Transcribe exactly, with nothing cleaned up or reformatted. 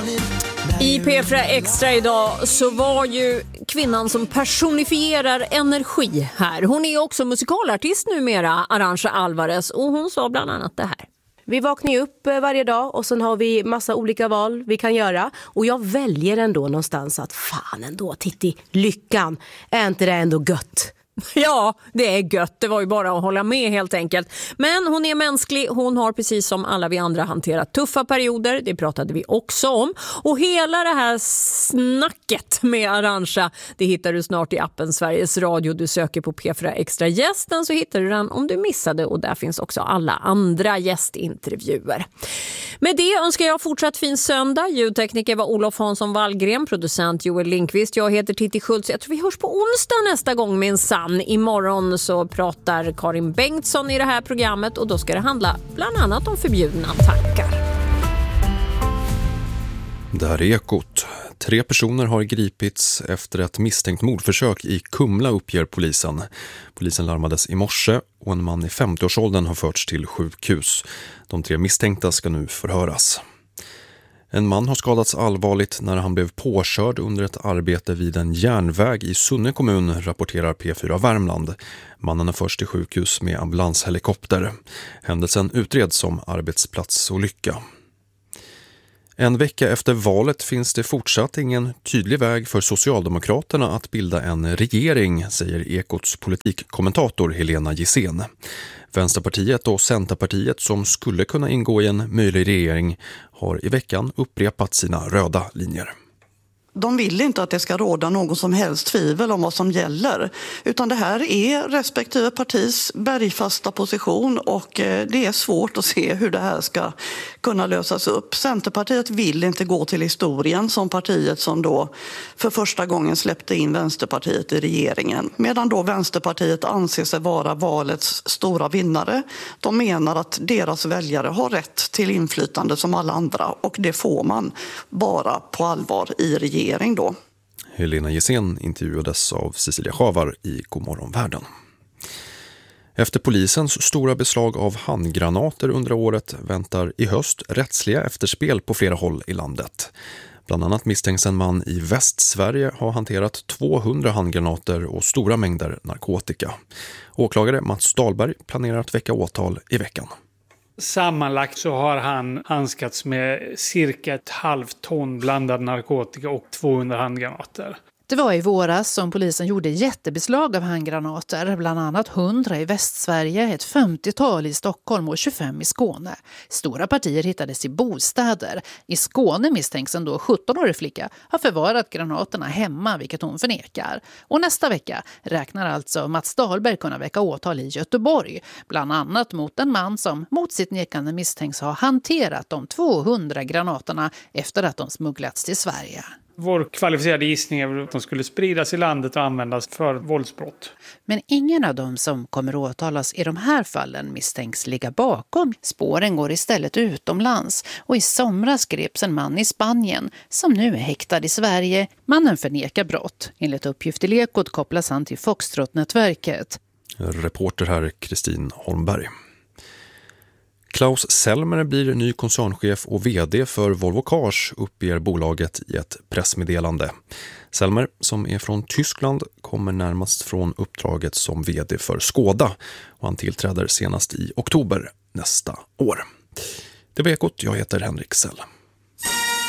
I P fyra Extra idag så var ju kvinnan som personifierar energi här. Hon är också musikalartist numera, Arantxa Alvarez, och hon sa bland annat det här. Vi vaknar upp varje dag och sen har vi massa olika val vi kan göra. Och jag väljer ändå någonstans att fan ändå, Titti, lyckan, är inte det ändå gött? Ja, det är gött. Det var ju bara att hålla med helt enkelt. Men hon är mänsklig. Hon har precis som alla vi andra hanterat tuffa perioder. Det pratade vi också om. Och hela det här snacket med Arantxa, det hittar du snart i appen Sveriges Radio. Du söker på P fyra Extra gästen så hittar du den om du missade. Och där finns också alla andra gästintervjuer. Med det önskar jag fortsatt fin söndag. Ljudtekniker var Olof Hansson Wallgren, producent Joel Lindqvist. Jag heter Titti Schultz. Jag tror vi hörs på onsdag nästa gång med en sann. Imorgon så pratar Karin Bengtsson i det här programmet och då ska det handla bland annat om förbjudna tankar. Det här är Ekot. Tre personer har gripits efter ett misstänkt mordförsök i Kumla, uppger polisen. Polisen larmades i morse och en man i femtioårsåldern har förts till sjukhus. De tre misstänkta ska nu förhöras. En man har skadats allvarligt när han blev påkörd under ett arbete vid en järnväg i Sunne kommun, rapporterar P fyra Värmland. Mannen är först till sjukhus med ambulanshelikopter. Händelsen utreds som arbetsplatsolycka. En vecka efter valet finns det fortsatt ingen tydlig väg för Socialdemokraterna att bilda en regering, säger Ekots politikkommentator Helena Gissén. Vänsterpartiet och Centerpartiet, som skulle kunna ingå i en möjlig regering, har i veckan upprepat sina röda linjer. De vill inte att det ska råda någon som helst tvivel om vad som gäller. Utan det här är respektive partis bergfasta position och det är svårt att se hur det här ska kunna lösas upp. Centerpartiet vill inte gå till historien som partiet som då för första gången släppte in Vänsterpartiet i regeringen. Medan då Vänsterpartiet anser sig vara valets stora vinnare. De menar att deras väljare har rätt till inflytande som alla andra och det får man bara på allvar i regeringen. Då. Helena Gissén intervjuades av Cecilia Schavar i Godmorgonvärlden. Efter polisens stora beslag av handgranater under året väntar i höst rättsliga efterspel på flera håll i landet. Bland annat misstänks en man i Västsverige ha hanterat tvåhundra handgranater och stora mängder narkotika. Åklagare Mats Dahlberg planerar att väcka åtal i veckan. Sammanlagt så har han handskats med cirka ett halvt ton blandad narkotika och tvåhundra handgranater. Det var i våras som polisen gjorde jättebeslag av handgranater, bland annat hundra i Västsverige, ett femtiotal i Stockholm och tjugofem i Skåne. Stora partier hittades i bostäder. I Skåne misstänks en då sjuttonårig flicka ha förvarat granaterna hemma, vilket hon förnekar. Och nästa vecka räknar alltså Mats Dahlberg kunna väcka åtal i Göteborg, bland annat mot en man som mot sitt nekande misstänks ha hanterat de tvåhundra granaterna efter att de smugglats till Sverige. Vår kvalificerade gissning är att de skulle spridas i landet och användas för våldsbrott. Men ingen av dem som kommer åtalas i de här fallen misstänks ligga bakom. Spåren går istället utomlands och i somras greps en man i Spanien som nu är häktad i Sverige. Mannen förnekar brott. Enligt uppgift i Ekot kopplas han till Foxtrot-nätverket. Reporter här Kristin Holmberg. Klaus Selmer blir ny koncernchef och vd för Volvo Cars, uppger bolaget i ett pressmeddelande. Selmer, som är från Tyskland, kommer närmast från uppdraget som vd för Skoda och han tillträder senast i oktober nästa år. Det var Ekot, jag heter Henrik Sell.